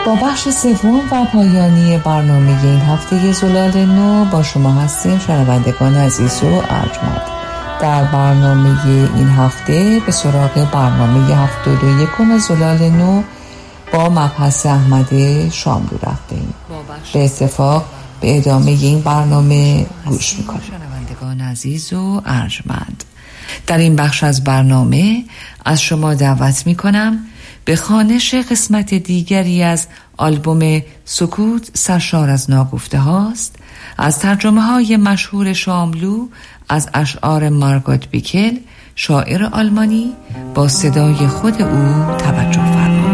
با بخش سوم و پایانی برنامه این هفته زلال نو با شما هستیم شنوندگان عزیز و ارجمند. در برنامه این هفته به سراغ برنامه 71 زلال نو با مبحث احمد شاملو رفتیم. به اتفاق به ادامه این برنامه گوش میکنیم. شنوندگان عزیز و ارجمند، در این بخش از برنامه از شما دعوت میکنم به خوانش قسمت دیگری از آلبوم سکوت سرشار از ناگفته هاست از ترجمه های مشهور شاملو از اشعار مارگوت بیکل، شاعر آلمانی، با صدای خود او توجه فرمایید.